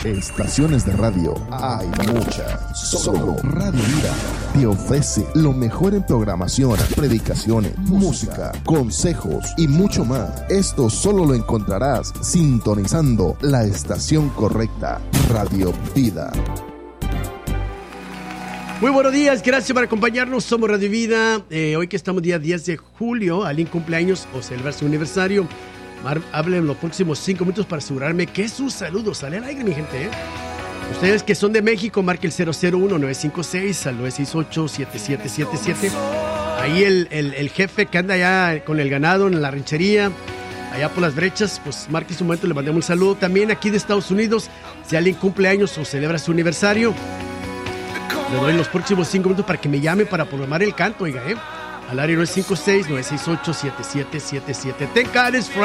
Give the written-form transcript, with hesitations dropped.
Estaciones de radio hay muchas. Solo Radio Vida te ofrece lo mejor en programación, predicaciones, música, consejos y mucho más. Esto solo lo encontrarás sintonizando la estación correcta, Radio Vida. Muy buenos días, gracias por acompañarnos. Somos Radio Vida. Hoy que estamos día 10 de julio, alguien cumpleaños o celebra su aniversario. Hablen en los próximos 5 minutos para asegurarme que sus saludos salen al aire, mi gente. Ustedes que son de México, marque el 001-956 al 968-7777. Ahí el jefe que anda allá con el ganado en la ranchería, allá por las brechas, pues marque su momento, le mandamos un saludo. También aquí de Estados Unidos, si alguien cumple años o celebra su aniversario, le doy los próximos 5 minutos para que me llame para programar el canto, oiga, al área 956-968-7777. Thank God it's Friday.